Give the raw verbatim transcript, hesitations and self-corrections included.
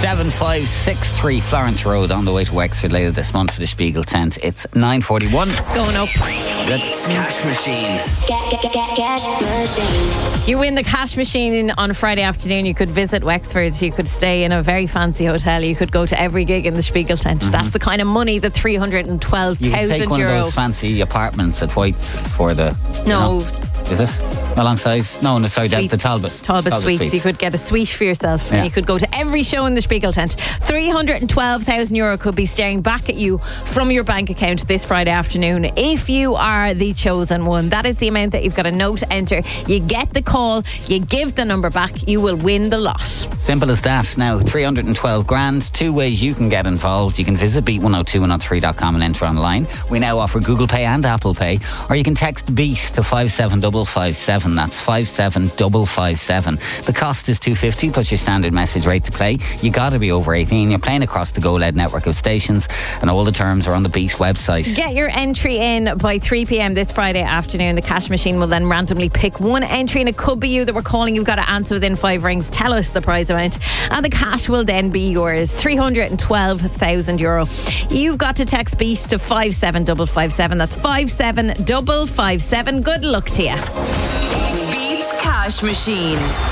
seven five six three Florence Road on the way to Wexford later this month for the Spiegel tent. It's nine forty-one. It's going up. That's Cash Machine. Get, get, get, get, cash machine. You win the cash machine on Friday afternoon. You could visit Wexford. You could stay in a very fancy hotel. You could go to every gig in the Spiegel tent. Mm-hmm. That's the kind of money that three hundred twelve thousand euro. You can take one euro. of those fancy apartments at White's for the... No. You know, is it? Alongside? No, no, sorry, the, the Talbot. Talbot, Talbot Suites. Suites. You could get a suite for yourself, yeah. And you could go to every show in the Spiegel tent. three hundred twelve thousand euro could be staring back at you from your bank account this Friday afternoon if you are the chosen one. That is the amount that you've got a note to enter. You get the call, you give the number back, you will win the lot. Simple as that. Now, three hundred twelve grand. Two ways you can get involved. You can visit beat one oh two one oh three dot com and enter online. We now offer Google Pay and Apple Pay. Or you can text BEAT to five seven five five seven. That's five seven five five seven. The cost is two fifty plus your standard message rate to play. You got to be over eighteen. You're playing across the Go L E D network of stations, and all the terms are on the Beat website. Get your entry in by three p.m. this Friday afternoon. The cash machine will then randomly pick one entry, and it could be you that we're calling. You've got to answer within five rings. Tell us the prize amount, and the cash will then be yours. three hundred twelve thousand euro. You've got to text BEAT to five seven five five seven. That's five seven five five seven. Good luck to you. Beats Cash Machine.